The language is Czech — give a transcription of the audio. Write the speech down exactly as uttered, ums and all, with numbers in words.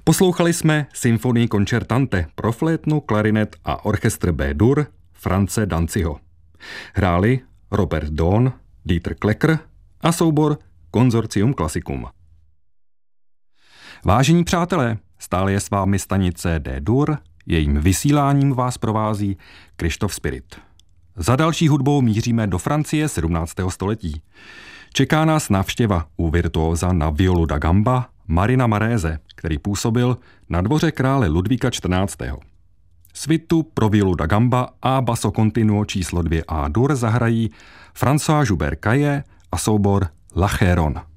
Poslouchali jsme Symfonii concertante pro flétnu, klarinet a orchestr B-dur France Dancyho. Hráli Robert Dohn, Dieter Klecker a soubor Consortium Classicum. Vážení přátelé, stále je s vámi stanice D-dur, jejím vysíláním vás provází Krištof Spirit. Za další hudbou míříme do Francie sedmnáctého století. Čeká nás návštěva u virtuóza na violu da gamba Marina Maréze, který působil na dvoře krále Ludvíka čtrnáctého. Svitu pro violu da gamba a basso continuo číslo dvě A dur zahrají François Joubert Caillé a soubor La Chéronne.